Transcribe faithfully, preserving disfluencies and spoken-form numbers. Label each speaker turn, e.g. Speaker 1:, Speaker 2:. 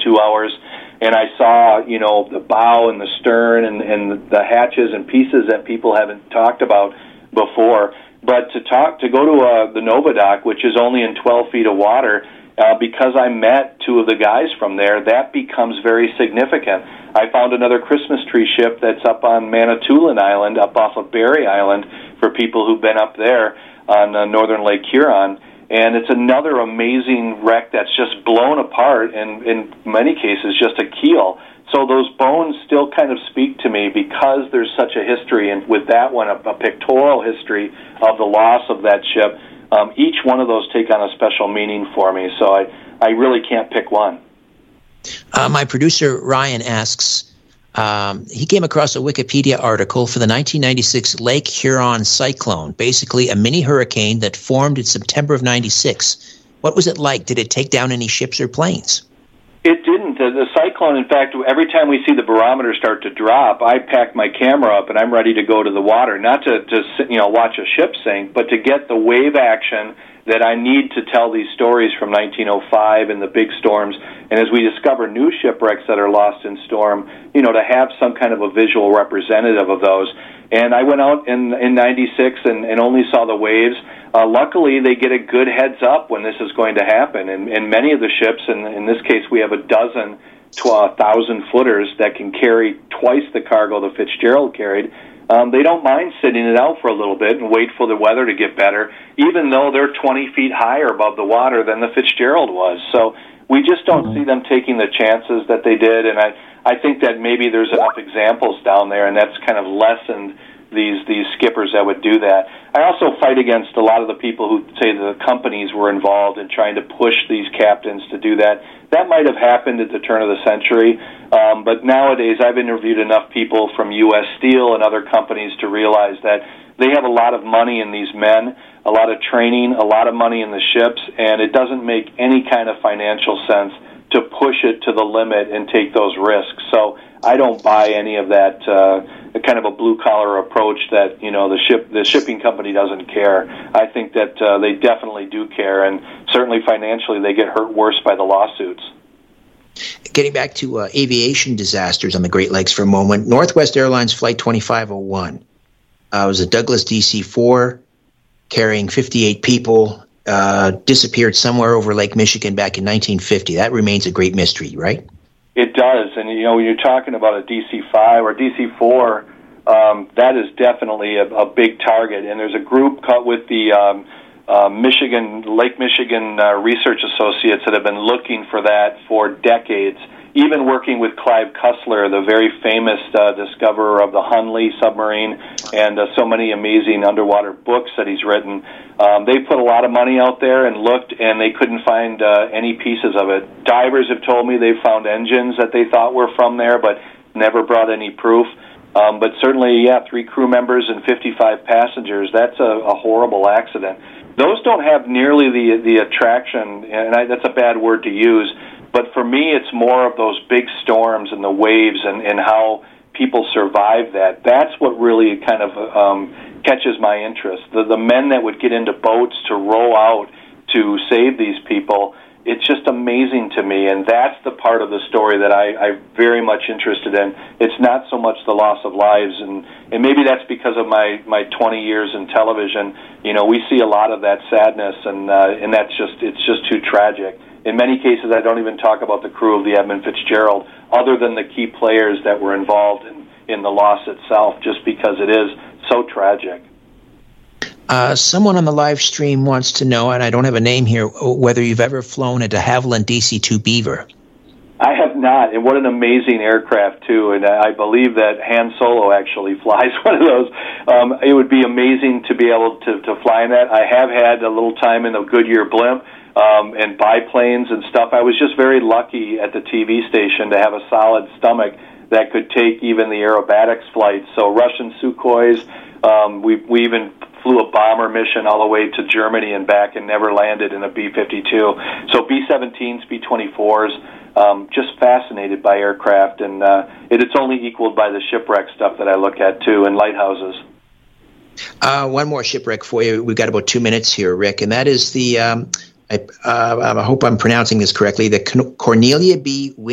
Speaker 1: two hours, and I saw, you know, the bow and the stern and, and the hatches and pieces that people haven't talked about before. But to talk, to go to uh, the Novadoc, which is only in twelve feet of water, uh, because I met two of the guys from there, that becomes very significant. I found another Christmas tree ship that's up on Manitoulin Island, up off of Barry Island, for people who've been up there on uh, northern Lake Huron. And it's another amazing wreck that's just blown apart, and in many cases just a keel. So those bones still kind of speak to me because there's such a history, and with that one, a, a pictorial history of the loss of that ship. Um, each one of those take on a special meaning for me, so I, I really can't pick one.
Speaker 2: Uh, my producer, Ryan, asks, um, he came across a Wikipedia article for the nineteen ninety-six Lake Huron cyclone, basically a mini hurricane that formed in September of ninety-six. What was it like? Did it take down any ships or planes?
Speaker 1: It didn't. The, the cyclone, in fact, every time we see the barometer start to drop, I pack my camera up and I'm ready to go to the water, not to, to you know, watch a ship sink, but to get the wave action that I need to tell these stories from nineteen oh five and the big storms. And as we discover new shipwrecks that are lost in storm, you know, to have some kind of a visual representative of those. And I went out in in ninety-six and, and only saw the waves. Uh, luckily, they get a good heads up when this is going to happen. And, and many of the ships, and in this case, we have a dozen to a thousand footers that can carry twice the cargo the Fitzgerald carried. Um, they don't mind sitting it out for a little bit and wait for the weather to get better, even though they're twenty feet higher above the water than the Fitzgerald was. So we just don't see them taking the chances that they did, and I, I think that maybe there's enough examples down there, and that's kind of lessened these these skippers that would do that. I also fight against a lot of the people who say the companies were involved in trying to push these captains to do that. That might have happened at the turn of the century, um, but nowadays I've interviewed enough people from U S Steel and other companies to realize that they have a lot of money in these men, a lot of training, a lot of money in the ships, and it doesn't make any kind of financial sense to push it to the limit and take those risks. So I don't buy any of that uh, kind of a blue-collar approach that, you know, the ship, the shipping company doesn't care. I think that uh, they definitely do care, and certainly financially they get hurt worse by the lawsuits.
Speaker 2: Getting back to uh, aviation disasters on the Great Lakes for a moment, Northwest Airlines Flight twenty-five oh one uh, was a Douglas D C four carrying fifty-eight people, uh, disappeared somewhere over Lake Michigan back in nineteen fifty. That remains a great mystery, right?
Speaker 1: It does, and you know, when you're talking about a D C five or D C four, um, that is definitely a, a big target. And there's a group called with the um, uh, Michigan Lake Michigan uh, Research Associates that have been looking for that for decades. Even working with Clive Cussler, the very famous uh, discoverer of the Hunley submarine, and uh, so many amazing underwater books that he's written. Um, they put a lot of money out there and looked, and they couldn't find uh, any pieces of it. Divers have told me they've found engines that they thought were from there, but never brought any proof. Um, but certainly, yeah, three crew members and fifty-five passengers, that's a, a horrible accident. Those don't have nearly the, the attraction, and I, that's a bad word to use, but for me, it's more of those big storms and the waves and, and how people survive that. That's what really kind of um, catches my interest. The, the men that would get into boats to row out to save these people, it's just amazing to me, and that's the part of the story that I, I'm very much interested in. It's not so much the loss of lives, and, and maybe that's because of my, my twenty years in television. You know, we see a lot of that sadness, and uh, and that's just, it's just too tragic. In many cases, I don't even talk about the crew of the Edmund Fitzgerald, other than the key players that were involved in, in the loss itself, just because it is so tragic.
Speaker 2: Uh, someone on the live stream wants to know, and I don't have a name here, whether you've ever flown a de Havilland D C two Beaver.
Speaker 1: I have not, and what an amazing aircraft, too, and I believe that Han Solo actually flies one of those. Um, it would be amazing to be able to, to fly in that. I have had a little time in the Goodyear blimp, Um, and biplanes and stuff. I was just very lucky at the T V station to have a solid stomach that could take even the aerobatics flights. So Russian Sukhois, um, we, we even flew a bomber mission all the way to Germany and back and never landed in a B fifty-two. So B seventeens, B twenty-fours, um, just fascinated by aircraft, and uh, it, it's only equaled by the shipwreck stuff that I look at, too, and lighthouses.
Speaker 2: Uh, one more shipwreck for you. We've got about two minutes here, Rick, and that is the... Um I, uh, I hope I'm pronouncing this correctly, the Cornelia B.